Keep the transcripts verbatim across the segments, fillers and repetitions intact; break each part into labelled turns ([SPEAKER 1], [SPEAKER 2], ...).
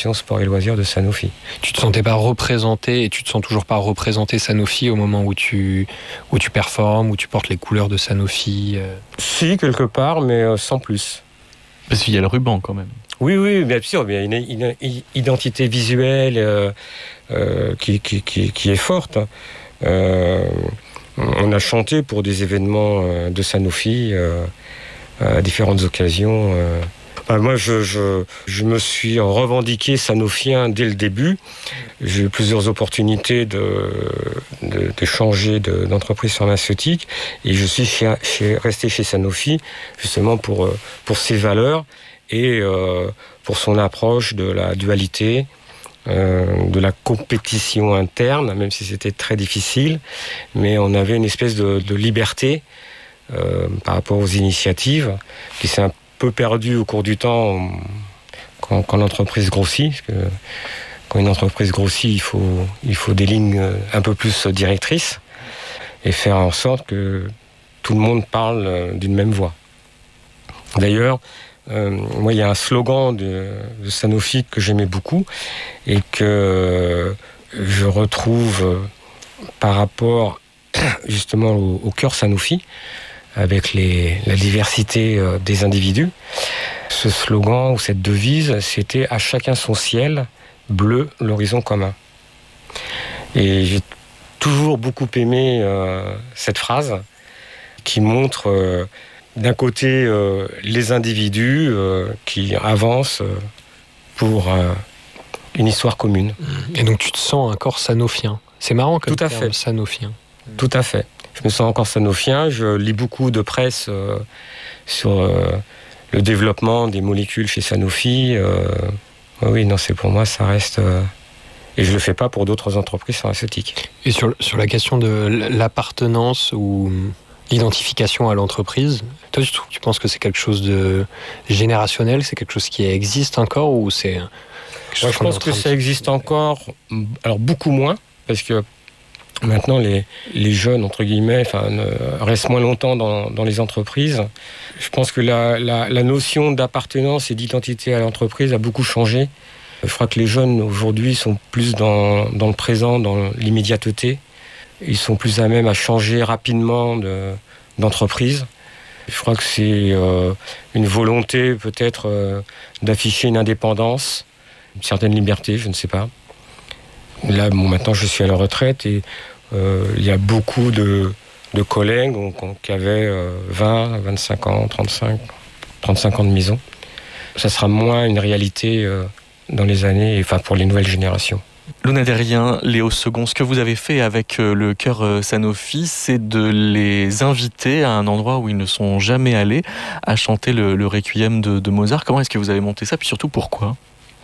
[SPEAKER 1] direction sport et loisirs de Sanofi.
[SPEAKER 2] Tu te sentais pas représenté et tu te sens toujours pas représenté Sanofi au moment où tu, où tu performes, où tu portes les couleurs de Sanofi euh...
[SPEAKER 1] Si, quelque part, mais euh, sans plus.
[SPEAKER 3] Parce qu'il y a le ruban quand même.
[SPEAKER 1] Oui, oui, bien sûr, il y a une, une, une identité visuelle euh, euh, qui, qui, qui, qui est forte. Euh, on a chanté pour des événements euh, de Sanofi euh, à différentes occasions. Euh. Enfin, moi, je, je, je me suis revendiqué sanofien dès le début. J'ai eu plusieurs opportunités de, de, de changer de, d'entreprise pharmaceutique et je suis chez, chez, resté chez Sanofi justement pour, pour ses valeurs et euh, pour son approche de la dualité, euh, de la compétition interne, même si c'était très difficile, mais on avait une espèce de, de liberté euh, par rapport aux initiatives qui s'est un peu perdue au cours du temps quand, quand l'entreprise grossit. Parce que quand une entreprise grossit, il faut, il faut des lignes un peu plus directrices et faire en sorte que tout le monde parle d'une même voix. D'ailleurs, Euh, moi, il y a un slogan de, de Sanofi que j'aimais beaucoup et que je retrouve par rapport justement au, au cœur Sanofi, avec les, la diversité des individus. Ce slogan ou cette devise, c'était « À chacun son ciel, bleu l'horizon commun ». Et j'ai toujours beaucoup aimé euh, cette phrase qui montre... Euh, d'un côté, euh, les individus euh, qui avancent euh, pour euh, une histoire commune.
[SPEAKER 2] Et donc tu te sens encore sanofien. C'est marrant comme
[SPEAKER 1] Tout à
[SPEAKER 2] terme,
[SPEAKER 1] fait.
[SPEAKER 2] sanofien.
[SPEAKER 1] Tout à fait. Je me sens encore sanofien. Je lis beaucoup de presse euh, sur euh, le développement des molécules chez Sanofi. Euh, oui, non, c'est pour moi, ça reste... Euh, et je ne le fais pas pour d'autres entreprises pharmaceutiques.
[SPEAKER 2] Et sur, sur la question de l'appartenance ou... l'identification à l'entreprise, toi tu, tu penses que c'est quelque chose de générationnel, c'est quelque chose qui existe encore ou c'est quelque chose
[SPEAKER 1] ouais, je pense que ça existe encore, alors beaucoup moins, parce que maintenant les, les jeunes, entre guillemets, enfin, restent moins longtemps dans, dans les entreprises. Je pense que la, la, la notion d'appartenance et d'identité à l'entreprise a beaucoup changé. Je crois que les jeunes aujourd'hui sont plus dans, dans le présent, dans l'immédiateté. Ils sont plus à même à changer rapidement de, d'entreprise. Je crois que c'est euh, une volonté peut-être euh, d'afficher une indépendance, une certaine liberté, je ne sais pas. Là, bon, maintenant, je suis à la retraite et euh, il y a beaucoup de, de collègues qui avaient euh, vingt, vingt-cinq ans, trente-cinq, trente-cinq ans de maison. Ça sera moins une réalité euh, dans les années, enfin pour les nouvelles générations.
[SPEAKER 3] Luna Derrien, Léo Second, ce que vous avez fait avec le chœur Sanofi, c'est de les inviter à un endroit où ils ne sont jamais allés, à chanter le, le Requiem de, de Mozart. Comment est-ce que vous avez monté ça, puis surtout pourquoi ?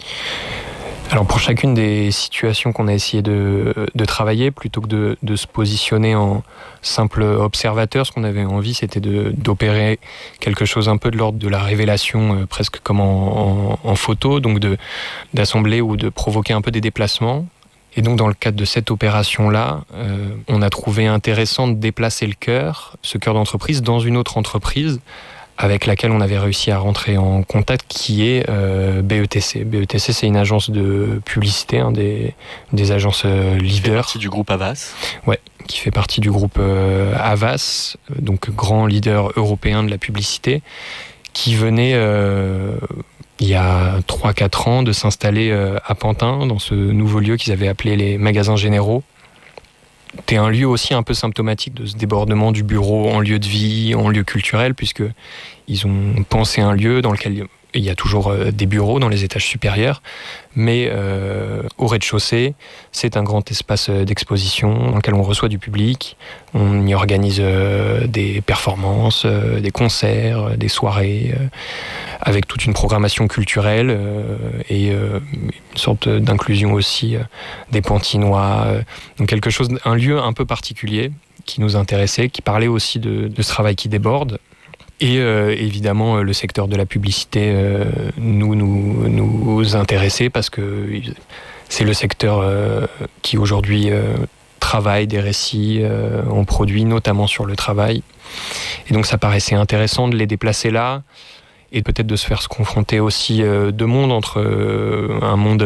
[SPEAKER 2] Alors pour chacune des situations qu'on a essayé de, de travailler, plutôt que de, de se positionner en simple observateur, ce qu'on avait envie, c'était de, d'opérer quelque chose un peu de l'ordre de la révélation, euh, presque comme en, en, en photo, donc de, d'assembler ou de provoquer un peu des déplacements. Et donc dans le cadre de cette opération-là, euh, on a trouvé intéressant de déplacer le chœur, ce chœur d'entreprise, dans une autre entreprise, avec laquelle on avait réussi à rentrer en contact, qui est euh, B E T C. B E T C, c'est une agence de publicité, hein, des, des agences euh, leaders. Qui fait
[SPEAKER 3] partie du groupe Havas.
[SPEAKER 2] Ouais, qui fait partie du groupe euh, Havas, donc grand leader européen de la publicité, qui venait, euh, il y a trois quatre ans, de s'installer euh, à Pantin, dans ce nouveau lieu qu'ils avaient appelé les magasins généraux. C'est un lieu aussi un peu symptomatique de ce débordement du bureau en lieu de vie, en lieu culturel, puisqu'ils ont pensé un lieu dans lequel il y a toujours des bureaux dans les étages supérieurs, mais euh, au rez-de-chaussée, c'est un grand espace d'exposition dans lequel on reçoit du public, on y organise euh, des performances, euh, des concerts, des soirées, euh, avec toute une programmation culturelle euh, et euh, une sorte d'inclusion aussi euh, des Pantinois, euh, donc quelque chose, un lieu un peu particulier qui nous intéressait, qui parlait aussi de, de ce travail qui déborde. Et euh, évidemment, le secteur de la publicité euh, nous, nous, nous intéressait parce que c'est le secteur euh, qui aujourd'hui euh, travaille des récits, euh, on produit notamment sur le travail. Et donc ça paraissait intéressant de les déplacer là et peut-être de se faire se confronter aussi euh, deux mondes, entre euh, un monde